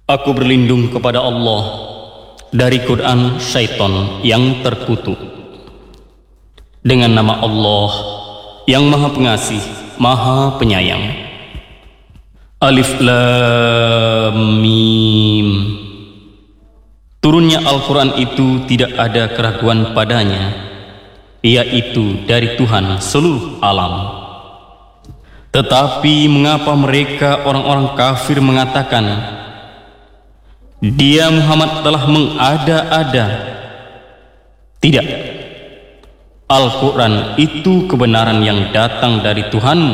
Aku berlindung kepada Allah dari godaan syaitan yang terkutuk. Dengan nama Allah yang Maha Pengasih, Maha Penyayang. Alif Lam Mim. Turunnya Al-Quran itu tidak ada keraguan padanya, yaitu dari Tuhan seluruh alam. Tetapi mengapa mereka orang-orang kafir mengatakan, Dia Muhammad telah mengada-ada? Tidak. Al-Quran itu kebenaran yang datang dari Tuhanmu,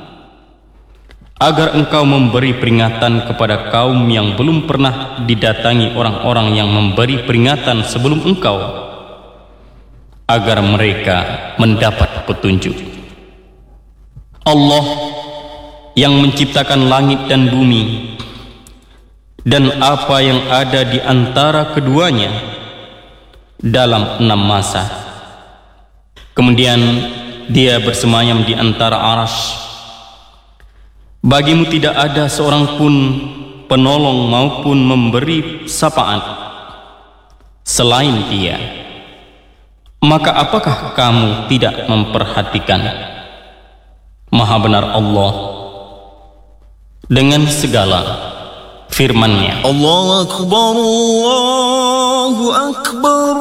agar engkau memberi peringatan kepada kaum yang belum pernah didatangi orang-orang yang memberi peringatan sebelum engkau, agar mereka mendapat petunjuk. Allah yang menciptakan langit dan bumi dan apa yang ada di antara keduanya dalam 6 masa. Kemudian Dia bersemayam di antara arasy. Bagimu tidak ada seorang pun penolong maupun memberi syafaat selain Dia. Maka apakah kamu tidak memperhatikan? Maha benar Allah dengan segala firman-Nya. Allahu Akbar, Allahu Akbar.